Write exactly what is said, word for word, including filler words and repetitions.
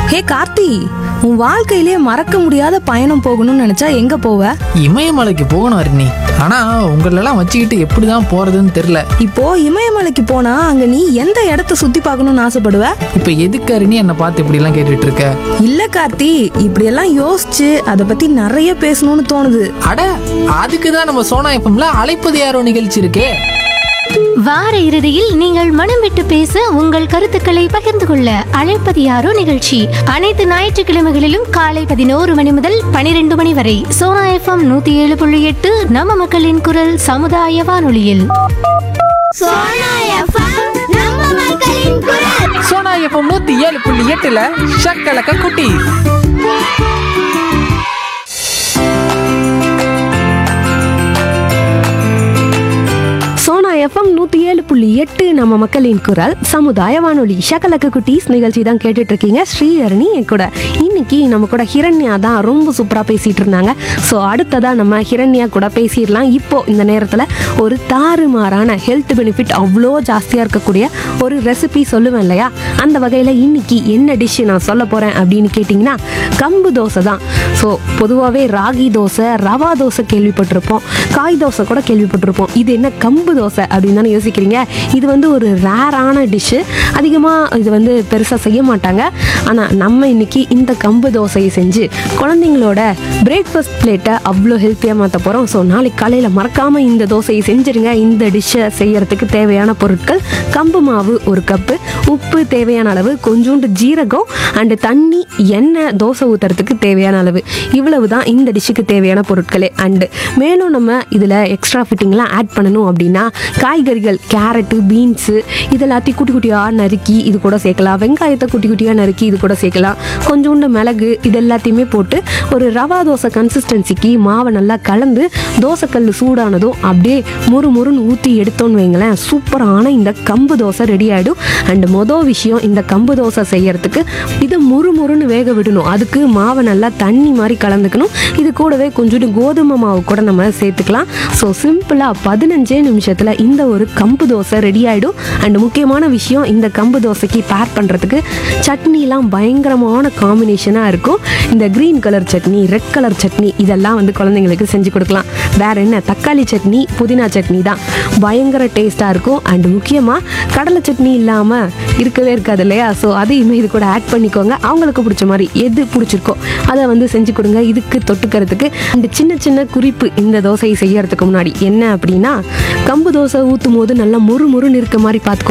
ஹே கார்த்தி, உன் வாழ்க்கையிலே மறக்க முடியாத பயணம் போகணும்னு நினைச்சா எங்க போவ? இமயமலைக்கு போகணும் அருணி. ஆனா உங்களெல்லாம் வச்சுக்கிட்டு எப்படிதான் போறதுன்னு தெரியல. இப்போ இமயமலைக்கு போனா அங்க நீ எந்த இடத்த சுத்தி பார்க்கணும்னு ஆசைப்படுவ? இப்ப எதுக்கு அருணி என்னை பார்த்து இப்படி எல்லாம் கேட்டுட்டு இருக்க? இல்ல கார்த்தி, இப்படியெல்லாம் யோசிச்சு அதை பத்தி நிறைய பேசணும்னு தோணுது. அட, அதுக்கு தான் நம்ம சோனா எஃப்எம்ல அழைப்பது யாரோ நிகழ்ச்சி இருக்கே. வார இறுதியில் நீங்கள் மனம் விட்டு பேச உங்கள் கருத்துக்களை பகிர்ந்து கொள்ள அழைப்பது யாரோ நிகழ்ச்சி அனைத்து ஞாயிற்றுக்கிழமைகளிலும் காலை பதினோரு மணி முதல் பனிரெண்டு மணி வரை சோனா எஃப்எம் நூத்தி ஏழு புள்ளி எட்டு நம்ம மக்களின் குரல் சமுதாய வானொலியில். சோனா எஃப்எம் நூத்தி ஏழு புள்ளி எட்டுல ஷக்கலக்க குட்டி. சோனா எஃப்எம் நூற்றி ஏழு புள்ளி எட்டு நம்ம மக்களின் குரல் சமுதாய வானொலி. ஷக்கலக்கு குட்டீஸ் நிகழ்ச்சி தான் கேட்டுட்டு இருக்கீங்க. ஸ்ரீஹரணி என் கூட. இன்னைக்கு நம்ம கூட ஹிரண்யா தான் ரொம்ப சூப்பராக பேசிட்டு இருந்தாங்க. ஸோ அடுத்ததாக நம்ம ஹிரண்யா கூட பேசிடலாம். இப்போ இந்த நேரத்தில் ஒரு தாறுமாறான ஹெல்த் பெனிஃபிட் அவ்வளோ ஜாஸ்தியாக இருக்கக்கூடிய ஒரு ரெசிபி சொல்லுவேன் இல்லையா? அந்த வகையில் இன்னைக்கு என்ன டிஷ்ஷு நான் சொல்ல போகிறேன் அப்படின்னு கேட்டிங்கன்னா கம்பு தோசை தான். ஸோ பொதுவாகவே ராகி தோசை, ரவா தோசை கேள்விப்பட்டிருப்போம், காய் தோசை கூட கேள்விப்பட்டிருப்போம். இது என்ன கம்பு தோசை அப்படின்னு தானே யோசிக்கிறீங்க. இது வந்து ஒரு ரேரான டிஷ்ஷு. அதிகமாக இது வந்து பெருசாக செய்ய மாட்டாங்க. ஆனால் நம்ம இன்னைக்கு இந்த கம்பு தோசையை செஞ்சு குழந்தைங்களோட பிரேக்ஃபாஸ்ட் பிளேட்டை அவ்வளோ ஹெல்த்தியாக மாற்ற போகிறோம். ஸோ நாளைக்கு காலையில் மறக்காமல் இந்த தோசையை செஞ்சுருங்க. இந்த டிஷ்ஷை செய்யறதுக்கு தேவையான பொருட்கள்: கம்பு மாவு ஒரு கப்பு, உப்பு தேவையான அளவு, கொஞ்சோண்டு ஜீரகம் அண்டு தண்ணி, எண்ணெய், தோசை ஊற்றுறதுக்கு தேவையான அளவு. இவ்வளவு தான் இந்த டிஷ்ஷுக்கு தேவையான பொருட்களே. அண்டு மேலும் நம்ம இதில் எக்ஸ்ட்ரா ஃபிட்டிங்லாம் ஆட் பண்ணணும் அப்படின்னா காய்கறிகள், கேரட்டு, பீன்ஸு இதெல்லாத்தையும் குட்டி குட்டியாக நறுக்கி இது கூட சேர்க்கலாம். வெங்காயத்தை குட்டி குட்டியாக நறுக்கி இது கூட சேர்க்கலாம். கொஞ்சோண்டு மிளகு, இது எல்லாத்தையுமே போட்டு ஒரு ரவா தோசை கன்சிஸ்டன்சிக்கு மாவை நல்லா கலந்து தோசைக்கல் சூடானதும் அப்படியே முறு முறுன்னு ஊற்றி எடுத்தோன்னு வைங்களேன், சூப்பரான இந்த கம்பு தோசை ரெடி ஆகிடும். அண்டு மொதல் விஷயம், இந்த கம்பு தோசை செய்யறதுக்கு இதை முறு முறுன்னு வேக விடணும். அதுக்கு மாவை நல்லா தண்ணி மாதிரி கலந்துக்கணும். இது கூடவே கொஞ்சோண்டு கோதுமை மாவு கூட நம்ம சேர்த்துக்கலாம். ஸோ சிம்பிளாக பதினஞ்சே நிமிஷத்தில் இந்த ஒரு கம்பு தோசை ரெடி ஆகிடும். அண்ட் முக்கியமான விஷயம், இந்த கம்பு தோசைக்கு பேர் பண்ணுறதுக்கு சட்னிலாம் பயங்கரமான காம்பினேஷனாக இருக்கும். இந்த green colour chutney, red colour chutney இதெல்லாம் வந்து குழந்தைங்களுக்கு செஞ்சு கொடுக்கலாம். வேற என்ன, தக்காளி சட்னி, புதினா சட்னி தான் பயங்கர டேஸ்ட்டாக இருக்கும். அண்ட் முக்கியமாக கடலை சட்னி இல்லாமல் இருக்கவே இருக்காது இல்லையா? ஸோ அதையுமே இது கூட ஆட் பண்ணிக்கோங்க. அவங்களுக்கு பிடிச்ச மாதிரி எது பிடிச்சிருக்கோ அதை வந்து செஞ்சு கொடுங்க இதுக்கு தொட்டுக்கிறதுக்கு. அண்ட் சின்ன சின்ன குறிப்பு இந்த தோசையை செய்யறதுக்கு முன்னாடி என்ன அப்படின்னா, கம்பு தோசை ஊற்றும் போது நல்லா முறு முறுன்னு இருக்க மாதிரி பார்த்துக்கோ.